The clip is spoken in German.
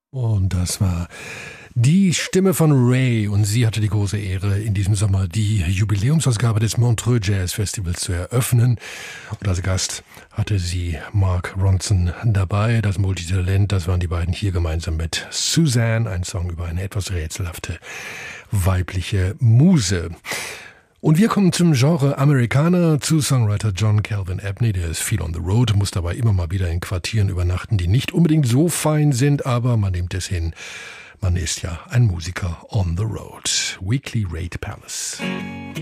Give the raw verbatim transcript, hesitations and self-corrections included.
Und das war die Stimme von Ray, und sie hatte die große Ehre, in diesem Sommer die Jubiläumsausgabe des Montreux Jazz Festivals zu eröffnen. Und als Gast hatte sie Mark Ronson dabei, das Multitalent. Das waren die beiden hier gemeinsam mit Suzanne, ein Song über eine etwas rätselhafte weibliche Muse. Und wir kommen zum Genre Amerikaner, zu Songwriter John Calvin Abney. Der ist viel on the road, muss dabei immer mal wieder in Quartieren übernachten, die nicht unbedingt so fein sind, aber man nimmt es hin. Man ist ja ein Musiker on the road. Weekly Rate Palace.